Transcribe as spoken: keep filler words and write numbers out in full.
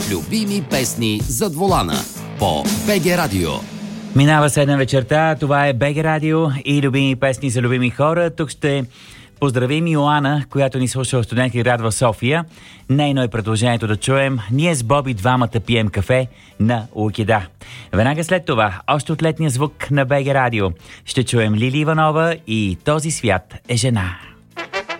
Любими песни зад волана по БГ Радио. Минава седем вечерта, това е БГ Радио и любими песни за любими хора. Тук ще поздравим Йоана, която ни слуша в студентски град в София. Нейно е предложението да чуем "Ние с Боби двамата пием кафе" на Лукида. Веднага след това, още от летния звук на БГ Радио, ще чуем Лили Иванова и "Този свят е жена".